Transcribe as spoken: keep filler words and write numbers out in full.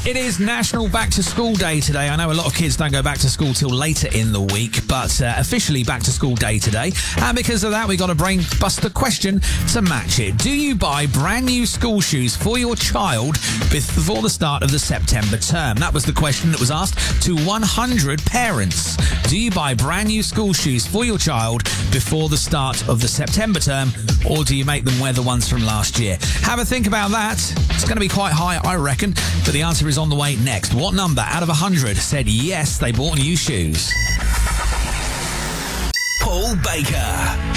It is National Back to School Day today. I know a lot of kids don't go back to school till later in the week, but uh, officially Back to School Day today. And because of that, we got a brainbuster question to match it. Do you buy brand new school shoes for your child before the start of the September term? That was the question that was asked to one hundred parents. Do you buy brand new school shoes for your child before the start of the September term, or do you make them wear the ones from last year? Have a think about that. It's going to be quite high, I reckon, but the answer is on the way next. What number out of one hundred said yes, they bought new shoes? Paul Baker.